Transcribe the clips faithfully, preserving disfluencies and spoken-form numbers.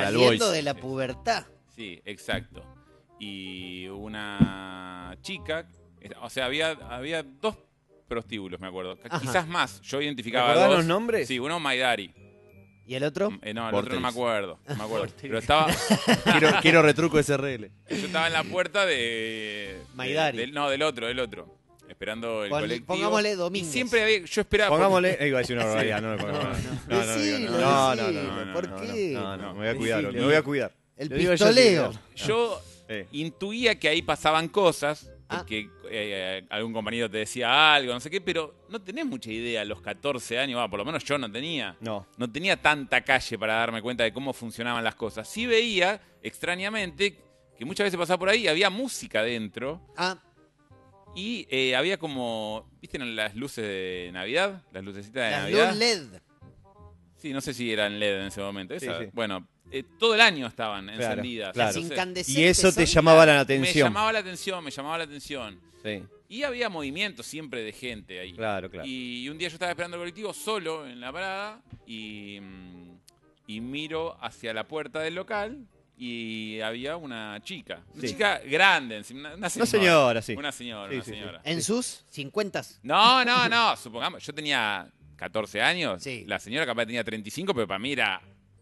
para el Saliendo Boys. de la pubertad. Sí, exacto. Y una chica, o sea, había, había dos prostíbulos, me acuerdo. Ajá. Quizás más, yo identificaba ¿Recordás dos. los nombres? Sí, uno Maidari. ¿Y el otro? Eh, no, el Vortex. otro no me acuerdo. No me acuerdo. Pero estaba, quiero, quiero retruco S R L. yo estaba en la puerta de... de- Maidari. del- no, del otro, del otro. Esperando el Pon- colectivo. pongámosle Y Domínguez. siempre había, yo esperaba... Pongámosle. Eh, iba a decir una barbaridad, no, no, no, no, no, no, no, Decilo, digo, no, no, no, decilo, no, no, ¿por no, qué? No, no, No. me voy a cuidar, Decilo. me voy a cuidar. El Lo digo yo, pistoleo. sí, Yo Eh. intuía que ahí pasaban cosas, Ah. porque eh, algún compañero te decía algo, no sé qué, pero no tenés mucha idea a los catorce años, va, por lo menos yo no tenía. No. No tenía tanta calle para darme cuenta de cómo funcionaban las cosas. Sí veía, extrañamente, que muchas veces pasaba por ahí y había música dentro Ah, y eh, había como, ¿viste las luces de Navidad? Las lucecitas de las Navidad. luz L E D. Sí, no sé si eran L E D en ese momento. Esa- Sí, sí. Bueno, eh, todo el año estaban Claro, encendidas. claro. Las Entonces, incandescentes Y eso te son- llamaba la me atención. llamaba la atención, me llamaba la atención. Sí, Y había movimiento siempre de gente ahí. claro, claro. Y un día yo estaba esperando el colectivo solo en la parada y, mm, y miro hacia la puerta del local y había una chica. Una Sí. chica grande, encima, una, una señora. Una señora, sí. Una señora, Sí, una sí, sí. señora. En sus cincuenta. No, no, no, supongamos, yo tenía catorce años, Sí. la señora capaz tenía treinta y cinco, pero para mí era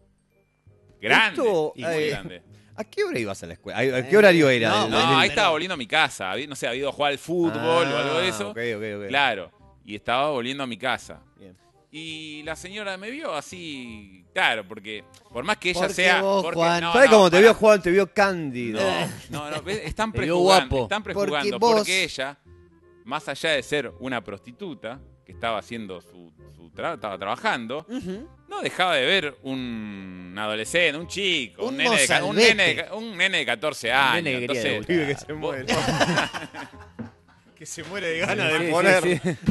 grande. Esto, y muy eh, grande. ¿A qué hora ibas a la escuela? ¿A qué horario era? no, El- No, el- ahí pero- estaba volviendo a mi casa. Había- no sé, había ido a jugar al fútbol o algo de eso. Ah, ok, ok, ok. Claro. Y estaba volviendo a mi casa. Bien. Y la señora me vio así, claro, porque por más que ella Porque sea... vos, porque, Juan- no, ¿Sabes no, cómo te pará. vio Juan? Te vio cándido. No, no, no, ¿ves? están Te vio prejugando, guapo. están Porque prejugando, vos- porque ella, más allá de ser una prostituta, que estaba haciendo su, su tra- estaba trabajando, Ujú. no dejaba de ver un adolescente, un chico, un, Un nene, de, ca- un, mozalbete. nene, de- un nene de catorce años. nene que quería Entonces, debutar. Pibe que se muere. que se muere de Sí, ganas de sí, poner. sí, sí.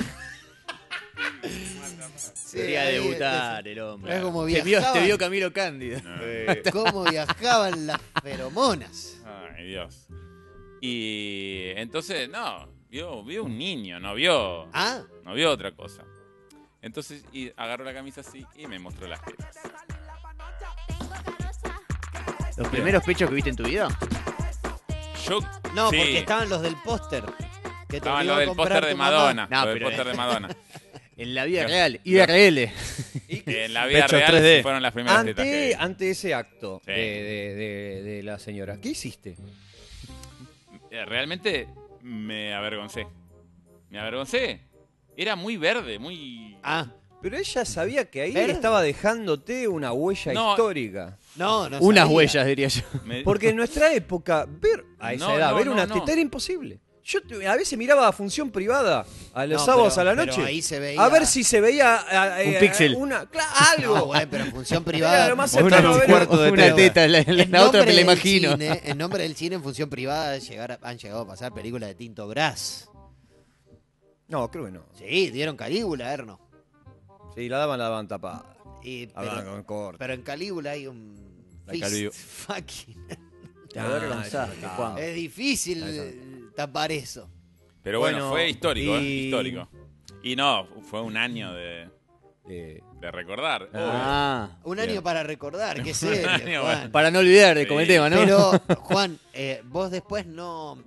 Sí, Quería ahí, debutar el Es hombre. como Te vio, viajaban, te vio Camilo Cándido. Eh, cómo viajaban las feromonas. Ay, Dios. Y entonces, no, vio, vio un niño, no vio, Ah, no vio otra cosa. Entonces y agarró la camisa así y me mostró las tetas. ¿Los primeros pechos que viste en tu vida? Yo, no, sí, porque estaban los del póster. Que te estaban obligó lo a del comprar póster de tu mamá. Madonna. No, lo del pero- póster de Madonna. En la vida Yo- real. I R L. En la vida Pechos real tres D. fueron las primeras tetas que ante, vi. ante ese acto Sí. de, de- de- de la señora, ¿qué hiciste? Eh, Realmente me avergoncé. Me avergoncé. Era muy verde, muy... Ah, Pero ella sabía que ahí ¿Verde? estaba dejándote una huella No. histórica. no, no Unas sabía. huellas, diría yo. me- Porque en nuestra época, ver a esa No, edad, no, ver no, una no. teta era imposible. Yo te- a veces miraba a función privada a los No, sábados pero- a la pero noche. ahí se veía- A ver si se veía a- a- Un a- píxel. Una, cla- algo. No, bueno, pero en función Era privada. lo más Una, cercano a ver- cuarto de una una teta, la, la- En la otra nombre me la del imagino. cine, en nombre del cine, en función privada, llegar a- han llegado a pasar películas de Tinto Brass. No, creo que no. Sí, dieron Calígula, Erno. Sí, la daban, la daban tapada. Y, Hablaban pero, con corte. pero en Calígula hay un Hay fist Calígula. fucking. Te avergonzaste, Ah, Juan. Es difícil Eso. eh, tapar eso. Pero bueno, Bueno, fue histórico, ¿eh? y- Histórico. Y no, fue un año de, Eh, de recordar. Ah. Un Bien. año para recordar, qué serio, año Juan. Para no olvidar de como el Sí. tema, ¿no? Pero, Juan, eh, vos después no.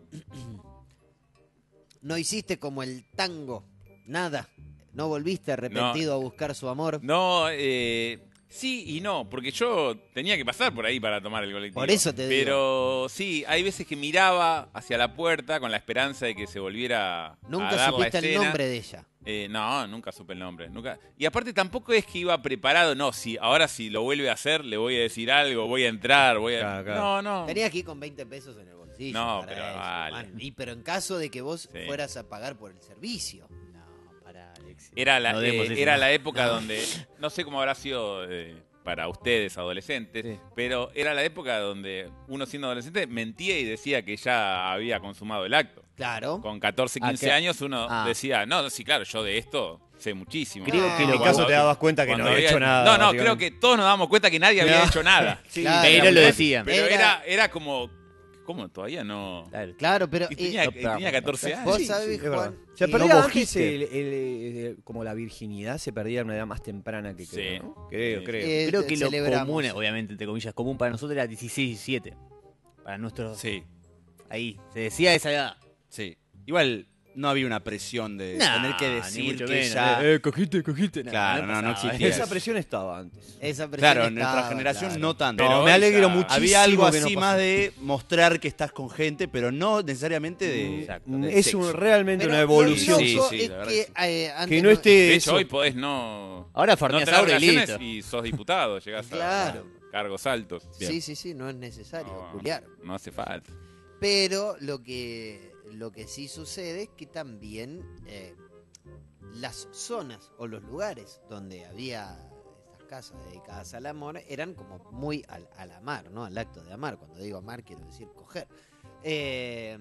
No hiciste como el tango. Nada. No volviste arrepentido a buscar su amor. No, eh, sí y no, porque yo tenía que pasar por ahí para tomar el colectivo. Por eso te digo. Pero sí, hay veces que miraba hacia la puerta con la esperanza de que se volviera a Nunca dar supiste la el escena. nombre de ella. Eh, no, nunca supe el nombre. Nunca. Y aparte tampoco es que iba preparado, no, si ahora si lo vuelve a hacer le voy a decir algo, voy a entrar, voy a... Claro, claro. No, no. Tenías que ir con veinte pesos en el bolsillo. No, para pero eso, vale. Juan. Y pero en caso de que vos Sí. fueras a pagar por el servicio. No, para Alexis. Era la, No demos eh, ese era nombre. la época donde, no sé cómo habrá sido eh, para ustedes adolescentes, Sí. pero era la época donde uno siendo adolescente mentía y decía que ya había consumado el acto. Claro. Con catorce, quince Acá- años uno Ah. decía, no, sí, claro, yo de esto sé muchísimo. Creo No, que en lo mi caso Cuando- te dabas cuenta que no cuando había hecho nada. No, no, básicamente. creo que todos nos damos cuenta que nadie había No. hecho nada. Sí, Claro. Pero lo decían. Pero Era- era, era como ¿Cómo? Todavía no. Claro. Claro, pero Y eh, tenía, no, tenía catorce años. vos Sí, sabés, sí, es verdad. Juan, Se que- perdía No antes cogiste. el- el- el- como la virginidad se perdía a una edad más temprana que Sí. creo, ¿no? Creo, Sí. creo. eh, Creo que lo celebramos. común, obviamente, entre comillas, común para nosotros era dieciséis, diecisiete. Para nuestros. Sí, Ahí. Se decía esa edad. sí. Igual no había una presión de Nah, tener que ni decir mucho que menos. ya... Eh, eh, cogiste, cogiste. Claro, no, no pasaba, existía. ¿eh? Esa presión estaba antes. Esa presión Claro, en nuestra estaba, generación claro. no tanto. Pero No, me hoy alegro ya muchísimo. Había algo que no así pasó. más de mostrar que estás con gente, pero no necesariamente de... Exacto. Mm, de Es sexo. un, realmente Pero una lo evolución. loco Sí, sí, es la verdad que, que eh, antes Que no esté De hecho, eso. hoy podés no. Ahora no farmeas tener ahora y relaciones listo. y sos diputado, llegás Claro. a cargos altos. Sí, sí, sí, no es necesario No, culiar. no hace falta. Pero lo que, lo que sí sucede es que también eh, las zonas o los lugares donde había estas casas dedicadas al amor eran como muy al, al amar, ¿no? Al acto de amar. Cuando digo amar quiero decir coger. Eh,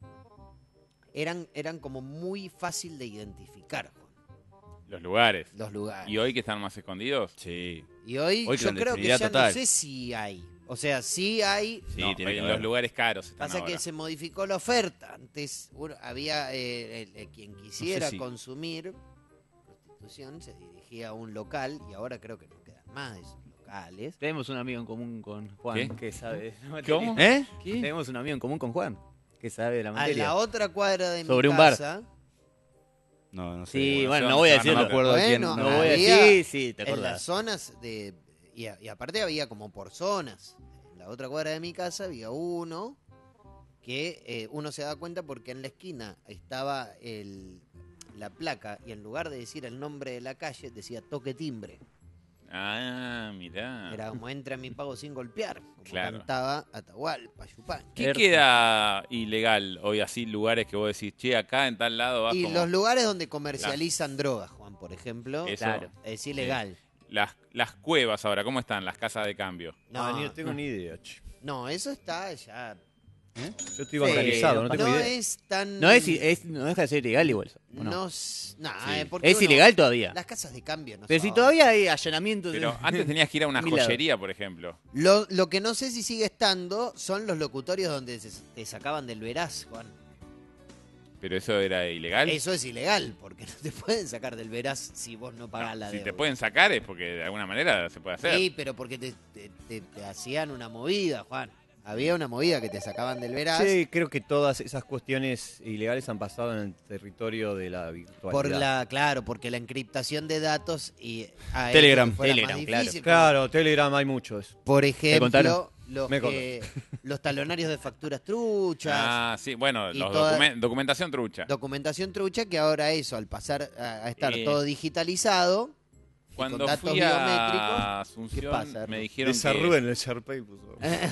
eran, eran como muy fácil de identificar, Juan, Los lugares. los lugares. ¿Y hoy que están más escondidos? Sí. Y hoy, Hoy yo creo que clandestinidad ya total. no sé si hay. O sea, sí hay. Sí, No, tiene que en haber. los lugares caros están Pasa ahora. que se modificó la oferta. Antes uno- había eh, el- el- quien quisiera si- consumir prostitución se dirigía a un local y ahora creo que no quedan más de esos locales. Tenemos un amigo en común con Juan ¿Qué? que sabe de la materia. ¿Cómo? ¿Eh? Tenemos un amigo en común con Juan que sabe de la A materia. la otra cuadra de Sobre mi un bar. casa, No, no sé. Sí, bueno, bueno, se no van- voy a se van, no decirlo. me acuerdo de quién, bueno, No voy a había decir, sí, te en las acordás. zonas de y, a- y aparte había como por zonas. En la otra cuadra de mi casa había uno que eh, uno se da cuenta porque en la esquina estaba el, la placa y en lugar de decir el nombre de la calle decía toque timbre. Ah, mirá. Era como entra mi pago sin golpear. Como Claro. cantaba Atahualpa Yupanqui. ¿Qué Perfecto. queda ilegal hoy así, lugares que vos decís, che, acá en tal lado vas Y como... los lugares donde comercializan drogas, Juan, por ejemplo, Eso. Claro. es ilegal. Las, las cuevas ahora, ¿cómo están? Las casas de cambio. No, Ah, ni no tengo ni idea. che. no, eso está ya. Yo estoy bancarizado, no tengo no idea. es tan. No, es, es- no deja de ser ilegal igual. ¿o no? No, s- nah, Sí. eh, porque Es uno- ilegal todavía. Las casas de cambio no Pero si son. todavía hay allanamientos. Pero de- antes tenías que ir a una Mil lados. joyería, por ejemplo. Lo, lo que no sé si sigue estando son los locutorios donde se- te sacaban del veraz, Juan. Pero eso era ilegal. Eso es ilegal, porque no te pueden sacar del veraz si vos no pagás la si deuda. te pueden sacar es porque de alguna manera se puede hacer. Sí, pero porque te, te- te- te hacían una movida, Juan. Había una movida que te sacaban del veraz Sí, creo que todas esas cuestiones ilegales han pasado en el territorio de la virtualidad. por la, claro, porque la encriptación de datos y a Telegram. ellos fuera Telegram, más claro. difícil. Claro, Telegram hay muchos. Por contaron? ejemplo, los, Me que- los talonarios de facturas truchas. Ah, sí, bueno, Y los toda- documen- documentación trucha. Documentación trucha que ahora eso, al pasar a, a estar Eh, todo digitalizado, y Cuando con datos fui biométricos, a Asunción, ¿qué pasa, me Ernesto? dijeron que... Desarruguen el Sharpay puso.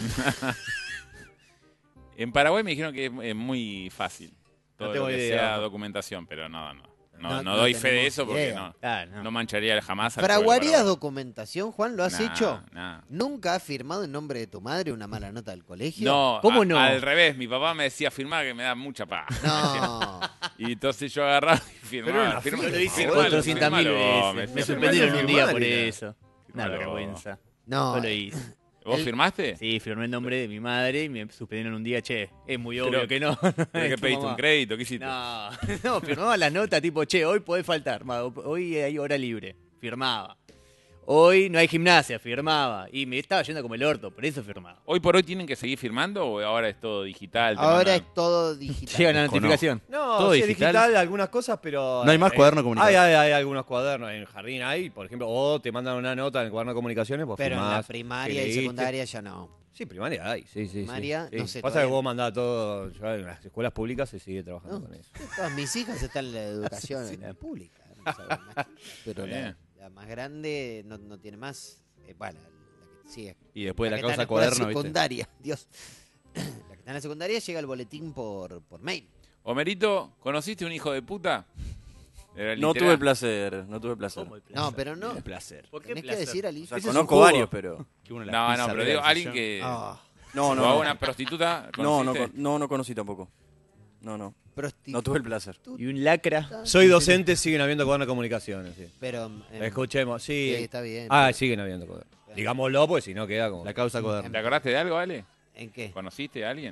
En Paraguay me dijeron que es, es muy fácil. Todo No tengo lo que idea. sea documentación, pero no, no. No, No- no no doy fe de tenemos eso porque idea. no, Ah, no. no mancharía jamás al pueblo ¿Fraguarías paraguayo. documentación, Juan? ¿Lo has Nah, hecho? nah. ¿Nunca has firmado en nombre de tu madre una mala nota del colegio? No, ¿Cómo a- no? Al revés, mi papá me decía firmar que me da mucha paz. No. Y entonces yo agarraba y firmaba. Pero una firma- firma, Yo lo hice firmalo, cuatrocientas mil firmalo, veces. Me me- suspendieron un día firmalo. por eso. Una Firmalo. vergüenza. No. Yo lo hice. ¿Vos El- firmaste? Sí, firmé el nombre de mi madre y me suspendieron un día. Che, es muy obvio Pero- que no. ¿Pero que Tu pediste mamá. un crédito? ¿Qué hiciste? No, no, firmaba la nota tipo, che, hoy podés faltar, ma, hoy hay hora libre, firmaba. Hoy no hay gimnasia, firmaba. Y me estaba yendo como el orto, por eso firmaba. ¿Hoy por hoy tienen que seguir firmando o ahora es todo digital? te Ahora mandan- es todo digital. Llega la notificación. No, Todo sí, es digital. digital, algunas cosas, pero... No hay más eh, cuaderno de comunicación. Hay, hay, hay algunos cuadernos en el jardín, hay, por ejemplo, o te mandan una nota en el cuaderno de comunicaciones, vos Pero en la firmás, primaria que y leíste. secundaria ya no. Sí, primaria hay, sí, sí. Primaria, sí, no sí. sé, Pasa todavía que vos mandás todo, ya en las escuelas públicas se sigue trabajando No. con eso. Todas mis hijas están en la educación Sí. pública. no saben más. Pero Está la, bien. la más grande no, no tiene más. Eh, bueno, la, la que sigue. Y después de la que está en causa escuela cuaderno, ¿viste? secundaria, Dios. La que está en la secundaria llega el boletín por, por mail. Homerito, ¿conociste un hijo de puta? Era No literal. tuve el placer, no tuve el placer. ¿Cómo el placer? No, pero no. Un placer. ¿Por qué Tenés que placer? decir al O hijo. sea, Ese es un conozco jugo. varios, pero... Que uno la No, pisa no, pero arriba digo, del alguien sillón. que... Ah, No, ¿O no, a no. una prostituta? No, no, ¿conociste? con- no, no conocí tampoco. No, no. prosti- No tuve el placer. Y un lacra. Soy docente, siguen habiendo cuadernos de comunicaciones, sí. Pero. em, Escuchemos, sí. sí, está bien. Ah, pero- siguen habiendo cuadernos. Digámoslo, pues si no queda como... La causa cuaderno. ¿Te acordaste de algo, Ale? ¿En qué? ¿Conociste a alguien?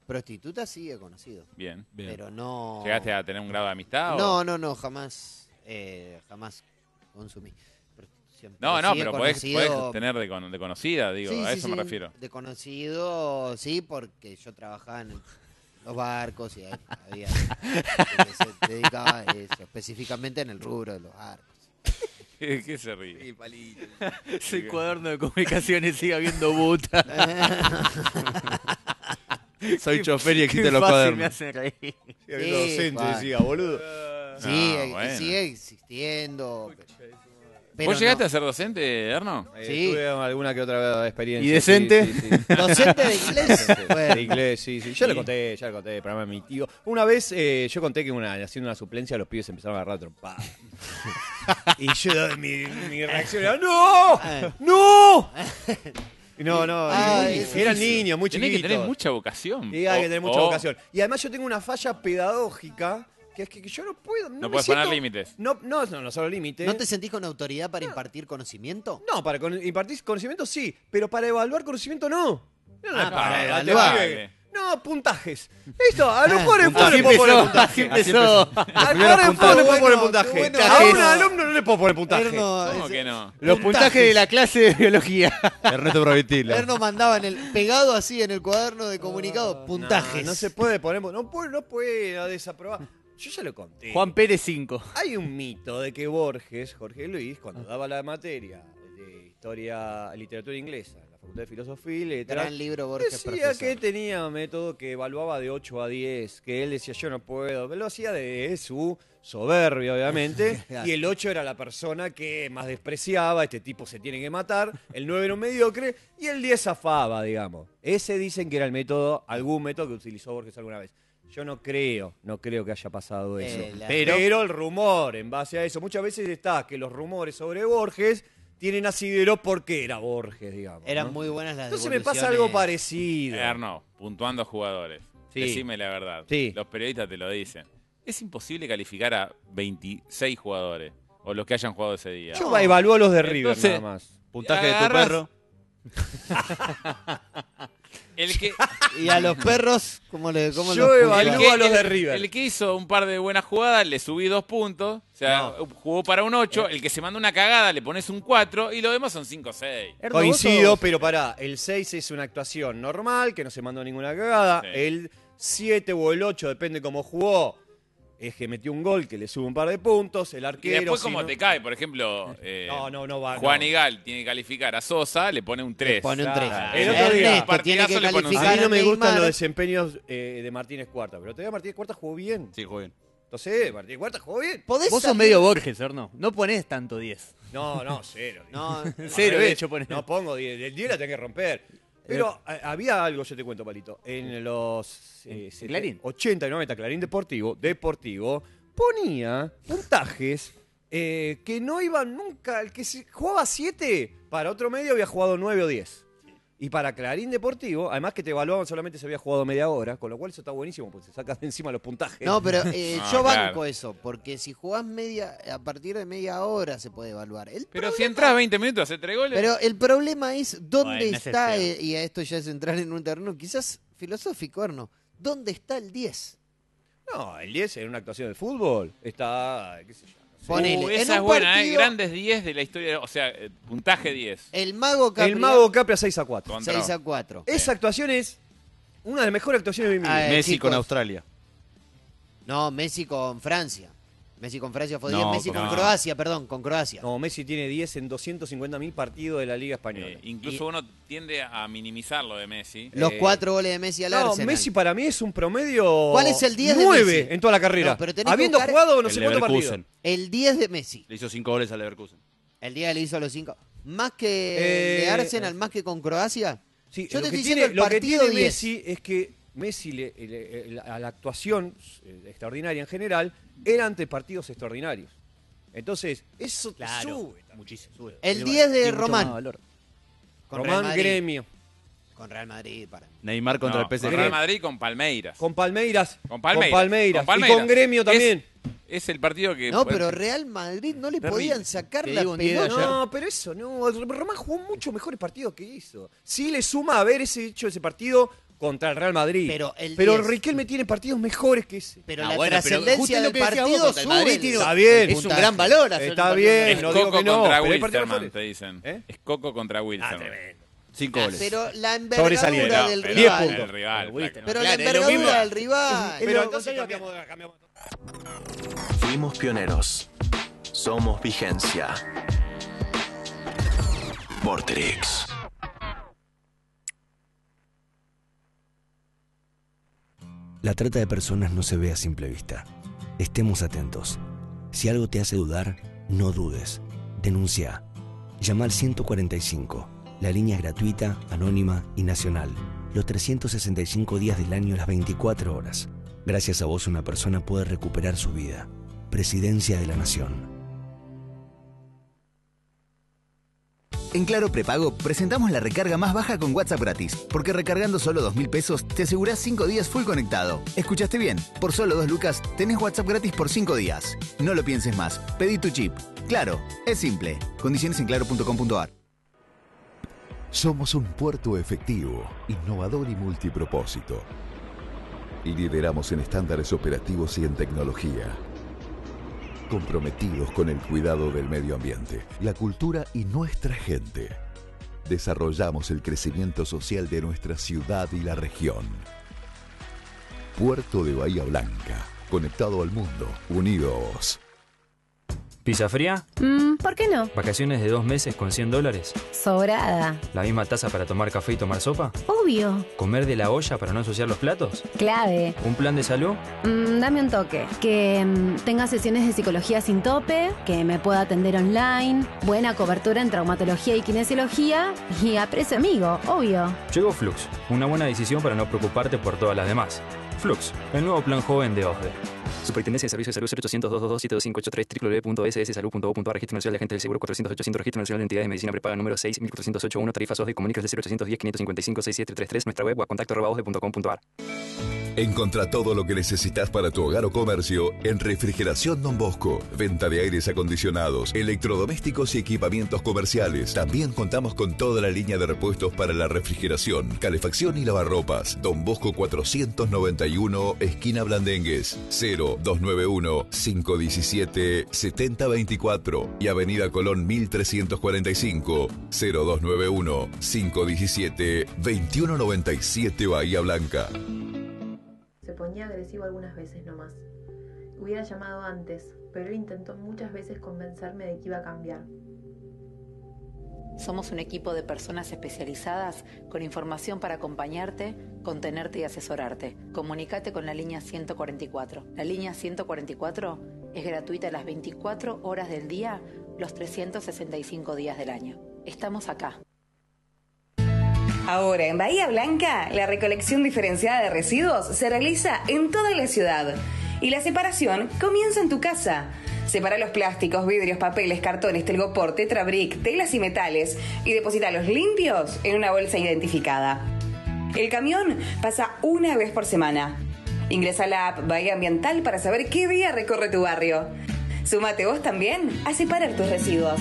Prostituta sí he conocido, Bien. Bien. pero no... ¿Llegaste a tener un grado de amistad? o- No, no, no, jamás, eh, jamás consumí prostitución. No, no, sí he pero podés, conocido- podés tener de, con- de conocida, digo, Sí, a sí, eso sí, me refiero. De conocido, sí, porque yo trabajaba en los barcos y ahí había gente que se dedicaba a eso, específicamente en el rubro de los barcos. ¿Qué, qué se ríe? Ese cuaderno de comunicaciones sigue habiendo buta. Soy chofer y Qué existen los fácil cuadernos. me hace reír. Sí, habiendo Sí, docente, Juan. decía, boludo. Sí, Ah, eh, bueno. sigue existiendo. Pero ¿Vos llegaste no. a ser docente, Erno? Eh, Sí. Tuve alguna que otra experiencia. ¿Y decente? Sí, sí, sí. Docente de inglés. Bueno, De inglés, sí, sí. Ya lo conté, ya lo conté, el programa de mi tío. Una vez eh, yo conté que una, haciendo una suplencia los pibes empezaron a agarrar trompadas. Y yo, mi, mi reacción era, ¡no! ¡No! Y no, no, Ah, y- eso eran sí. niños, muy Tenés que chiquitos. tener mucha vocación. Y hay que O- tener mucha o vocación. Y además yo tengo una falla pedagógica, que es que, que yo no puedo. No, No me puedes siento- poner límites. No, no, no, no solo límites. ¿no te sentís con autoridad para impartir conocimiento? No, para con- impartir conocimiento sí, pero para evaluar conocimiento no. No, no, Ah, para te evaluar. pibe. No, puntajes. Listo, a los Ah, jugadores de fútbol Así le puedo poner empezó, puntaje. así empezó. Al jugador de fútbol le puedo poner bueno, puntaje. qué bueno. A un Erno. alumno no le puedo poner puntaje. Erno, ¿Cómo ese- que no? Los puntajes de la clase de biología. Ernesto Provitil. Erno mandaba en el pegado así en el cuaderno de comunicado No, puntajes. No, se puede poner, no puede, no puede desaprobar. Yo ya lo conté. Juan Pérez cinco. Hay un mito de que Borges, Jorge Luis, cuando daba la materia de historia, literatura inglesa en la Facultad de Filosofía y Letras, Gran libro Borges, decía profesor. que tenía un método que evaluaba de ocho a diez, que él decía yo no puedo, lo hacía de su soberbia obviamente, y el ocho era la persona que más despreciaba, este tipo se tiene que matar, el nueve era un mediocre y el diez zafaba, digamos. Ese dicen que era el método, algún método que utilizó Borges alguna vez. Yo no creo, no creo que haya pasado eso. Eh, la- pero, pero el rumor, en base a eso, muchas veces está que los rumores sobre Borges tienen asidero porque era Borges, digamos. Eran ¿no? muy buenas las Entonces me pasa algo devoluciones. parecido. Erno, puntuando jugadores. Sí. Decime la verdad. Sí. Los periodistas te lo dicen. Es imposible calificar a veintiséis jugadores. O los que hayan jugado ese día. Yo evalúo los de River Entonces- nada más. Puntaje de tu Agarras- perro. El que, Y a los perros, ¿cómo le cómo Yo los evalúo juzga? a los de el- River. El que hizo un par de buenas jugadas, le subí dos puntos. O sea, jugó para un Eh. ocho. El que se mandó una cagada, le pones un cuatro. Y los demás son cinco o seis. Erno, vos Coincido, sos- pero pará, el seis es una actuación normal, que no se mandó ninguna cagada. Sí. El siete o el ocho, depende cómo jugó, es que metió un gol que le sube un par de puntos. El Y arquero. después, si como no- te cae, por ejemplo, eh, No, no, no va. Juan no. Igal tiene que calificar a Sosa, le pone un tres. Pone un tres. Claro. El otro día, Ernesto tiene que partidazo le pone un calificar A mí no me gustan Neymar. los desempeños eh, de Martínez Cuarta, pero todavía Martínez Cuarta jugó bien. Sí, joven. Entonces, Martínez Cuarta jugó bien. ¿Podés Vos sos salir- medio Borges, Erno. No ponés tanto diez. No, no, cero. No, Al Cero, de revés, hecho, ponés. No pongo diez. El diez la tenés que romper. Pero a- había algo, yo te cuento, Palito. En los eh, ¿En Clarín? ochenta y noventa, Clarín Deportivo, Deportivo, ponía puntajes eh, que no iban nunca. El que se jugaba siete, para otro medio había jugado nueve o diez. Y para Clarín Deportivo, además que te evaluaban solamente si había jugado media hora, con lo cual eso está buenísimo, porque se sacan de encima los puntajes. No, pero eh, Ah, yo banco claro. eso, porque si jugás media, a partir de media hora se puede evaluar. El Pero si problema- entras veinte minutos, haces tres goles. Pero el problema es dónde Bueno, ese está, es feo. eh, y a esto ya es entrar en un terreno quizás filosófico, Erno, ¿dónde está el diez? No, el diez en una actuación de fútbol está, qué sé yo. no sé. Ponele, Uh, en esa un es buena, ¿eh? partido- Grandes diez de la historia. O sea, eh, puntaje diez. El mago Capria, El Mago Capria seis a cuatro. Contra- seis a cuatro. Esa actuación es una de las mejores actuaciones de mi vida. Ah, eh, Messi chicos. con Australia. No, Messi con Francia. Messi con Francia fue No, diez, Messi con no. Croacia, perdón, con Croacia. No, Messi tiene diez en doscientos cincuenta mil partidos de la Liga Española. Eh, incluso uno tiende a minimizar lo de Messi. Los eh, cuatro goles de Messi al no, Arsenal. Messi para mí es un promedio ¿Cuál es el diez de nueve Messi? en toda la carrera. No, pero tenés que Habiendo buscar jugado no El sé cuántos partidos. Leverkusen. El diez de Messi. Le hizo cinco goles al Leverkusen. El día le hizo los cinco. Más que Eh, de Arsenal, más que con Croacia. Sí, Yo lo te que estoy tiene, diciendo el lo que partido tiene diez. Messi es que Messi le- le- le- a la actuación eh, extraordinaria en general era ante partidos extraordinarios. Entonces, eso te Claro. sube también. Muchísimo. sube. El Tiene diez de tiene mucho Román. más valor. Con Real Román Madrid. Gremio. Con Real Madrid, para mí. Neymar contra No, el P S con G. Real Madrid con Palmeiras. Con Palmeiras. Con Palmeiras. Con Palmeiras. Con Palmeiras. Y con Gremio Es- también. Es el partido que. No, pero Real Madrid no le Terrible. podían sacar Te la digo un diez de pelota. ayer. No, pero eso no. Román jugó mucho mejores partidos que hizo. Sí le suma haber ese hecho ese partido contra el Real Madrid. Pero el Pero diez. Riquelme tiene partidos mejores que ese. Pero Ah, la bueno, pero trascendencia justo lo del que decías vos, partido contra el Madrid sube. tiene- Está bien. el Es un puntaje. gran valor hacer Está un bien, partido Es no Coco digo que no, contra pero hay partidos Wilstermann, mejores. te dicen. ¿Eh? Es Coco contra Ah, Wilstermann. tremendo. Cinco goles. Pero la Sobresaliente. envergadura del pero diez rival. puntos. el rival. Pero Wilstermann. flaco. Pero Claro, la es lo mismo. envergadura del rival. Pero Pero entonces entonces cambiamos, cambiamos. Fuimos pioneros. Somos vigencia. Vorterix. La trata de personas no se ve a simple vista. Estemos atentos. Si algo te hace dudar, no dudes. Denuncia. Llama al ciento cuarenta y cinco. La línea es gratuita, anónima y nacional. Los trescientos sesenta y cinco días del año, las veinticuatro horas. Gracias a vos una persona puede recuperar su vida. Presidencia de la Nación. En Claro Prepago presentamos la recarga más baja con WhatsApp gratis, porque recargando solo dos mil pesos te asegurás cinco días full conectado. ¿Escuchaste bien? Por solo dos lucas tenés WhatsApp gratis por cinco días. No lo pienses más, pedí tu chip. Claro, es simple. Condiciones en claro punto com punto a r. Somos un puerto efectivo, innovador y multipropósito. Lideramos en estándares operativos y en tecnología. Comprometidos con el cuidado del medio ambiente, la cultura y nuestra gente. Desarrollamos el crecimiento social de nuestra ciudad y la región. Puerto de Bahía Blanca, conectado al mundo, unidos. ¿Pizza fría? Mm, ¿por qué no? ¿Vacaciones de dos meses con cien dólares? Sobrada. ¿La misma taza para tomar café y tomar sopa? Obvio. ¿Comer de la olla para no ensuciar los platos? Clave. ¿Un plan de salud? Mm, dame un toque. Que mm, tenga sesiones de psicología sin tope, que me pueda atender online, buena cobertura en traumatología y kinesiología y a precio amigo, obvio. Llegó Flux, una buena decisión para no preocuparte por todas las demás. Flux, el nuevo plan joven de OSDE. Superintendencia de Servicios de Salud cero ochocientos, doscientos veintidós, siete dos cinco ocho tres, w w w punto s s salud punto gov punto a r. Registro Nacional de Agentes del Seguro cuatrocientos ochocientos. Registro Nacional de Entidades de Medicina Prepaga número seis mil cuatrocientos ochenta y uno. Tarifas OSDE. Comunicas de cero ochocientos diez, quinientos cincuenta y cinco, sesenta y siete treinta y tres. Nuestra web o a contacto arroba osde punto com punto a r. Encontrá todo lo que necesitas para tu hogar o comercio en Refrigeración Don Bosco. Venta de aires acondicionados, electrodomésticos y equipamientos comerciales. También contamos con toda la línea de repuestos para la refrigeración, calefacción y lavarropas. Don Bosco cuatrocientos noventa y uno, esquina Blandengues, cero dos nueve uno, cinco uno siete, siete cero dos cuatro y Avenida Colón mil trescientos cuarenta y cinco, cero dos nueve uno, cinco uno siete, dos uno nueve siete, Bahía Blanca. Se ponía agresivo algunas veces nomás. Hubiera llamado antes, pero él intentó muchas veces convencerme de que iba a cambiar. Somos un equipo de personas especializadas con información para acompañarte, contenerte y asesorarte. Comunícate con la línea ciento cuarenta y cuatro. La línea ciento cuarenta y cuatro es gratuita las veinticuatro horas del día, los trescientos sesenta y cinco días del año. Estamos acá. Ahora, en Bahía Blanca, la recolección diferenciada de residuos se realiza en toda la ciudad. Y la separación comienza en tu casa. Separa los plásticos, vidrios, papeles, cartones, telgopor, tetrabric, telas y metales y deposítalos limpios en una bolsa identificada. El camión pasa una vez por semana. Ingresa a la app Bahía Ambiental para saber qué día recorre tu barrio. Súmate vos también a separar tus residuos.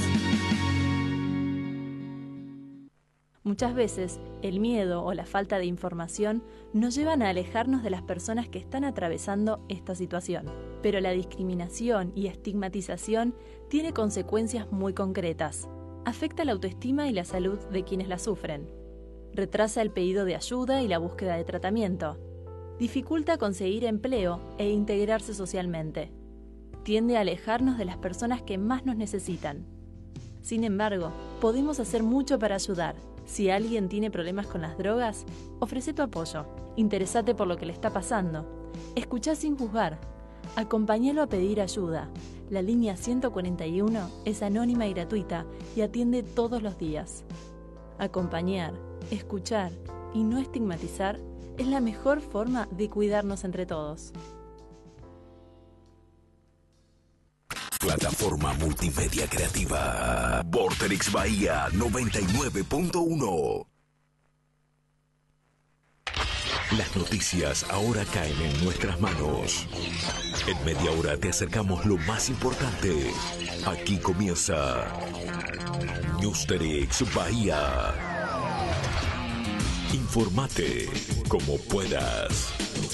Muchas veces, el miedo o la falta de información nos llevan a alejarnos de las personas que están atravesando esta situación. Pero la discriminación y estigmatización tiene consecuencias muy concretas. Afecta la autoestima y la salud de quienes la sufren. Retrasa el pedido de ayuda y la búsqueda de tratamiento. Dificulta conseguir empleo e integrarse socialmente. Tiende a alejarnos de las personas que más nos necesitan. Sin embargo, podemos hacer mucho para ayudar. Si alguien tiene problemas con las drogas, ofrece tu apoyo. Interesate por lo que le está pasando. Escuchá sin juzgar. Acompáñalo a pedir ayuda. La línea ciento cuarenta y uno es anónima y gratuita y atiende todos los días. Acompañar, escuchar y no estigmatizar es la mejor forma de cuidarnos entre todos. Plataforma multimedia creativa. Vorterix Bahía noventa y nueve punto uno. Las noticias ahora caen en nuestras manos. En media hora te acercamos lo más importante. Aquí comienza Newsterix Bahía. Informate como puedas.